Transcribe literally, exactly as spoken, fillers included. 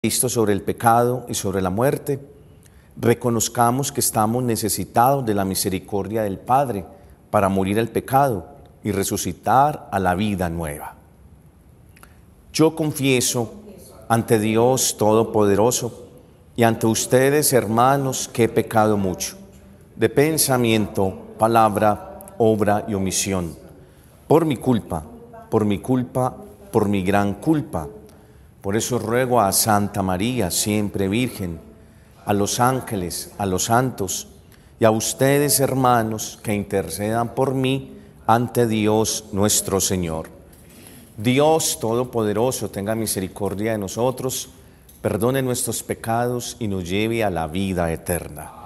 Cristo sobre el pecado y sobre la muerte, reconozcamos que estamos necesitados de la misericordia del Padre para morir al pecado y resucitar a la vida nueva. Yo confieso ante Dios Todopoderoso y ante ustedes, hermanos, que he pecado mucho, de pensamiento, palabra, obra y omisión, por mi culpa, por mi culpa, por mi gran culpa. Por eso ruego a Santa María, siempre Virgen, a los ángeles, a los santos y a ustedes, hermanos, que intercedan por mí ante Dios nuestro Señor. Dios Todopoderoso tenga misericordia de nosotros, perdone nuestros pecados y nos lleve a la vida eterna.